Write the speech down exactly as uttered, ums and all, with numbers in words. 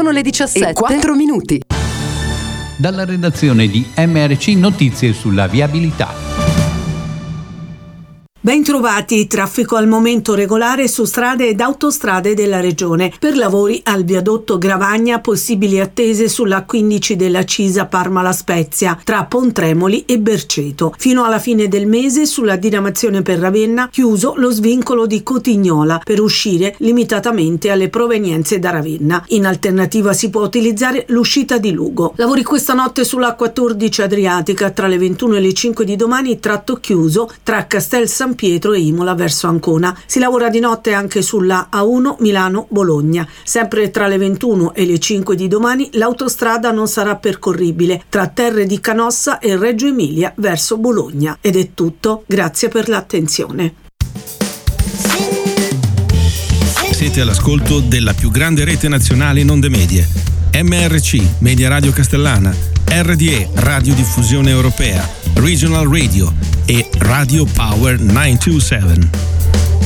Sono le diciassette e quattro minuti. Dalla redazione di M R C Notizie sulla viabilità. Bentrovati, traffico al momento regolare su strade ed autostrade della regione. Per lavori al viadotto Gravagna, possibili attese sulla quindici della Cisa Parma-La Spezia, tra Pontremoli e Berceto. Fino alla fine del mese sulla diramazione per Ravenna, chiuso lo svincolo di Cotignola per uscire limitatamente alle provenienze da Ravenna. In alternativa si può utilizzare l'uscita di Lugo. Lavori questa notte sulla quattordici Adriatica tra le ventuno e le cinque di domani, tratto chiuso tra Castel San Pietro e Imola verso Ancona. Si lavora di notte anche sulla A uno Milano-Bologna. Sempre tra le ventuno e le cinque di domani l'autostrada non sarà percorribile tra Terre di Canossa e Reggio Emilia verso Bologna. Ed è tutto, grazie per l'attenzione. Siete all'ascolto della più grande rete nazionale in onde medie. M R C, Media Radio Castellana, R D E, Radiodiffusione Europea, Regional Radio e Radio Power nove due sette.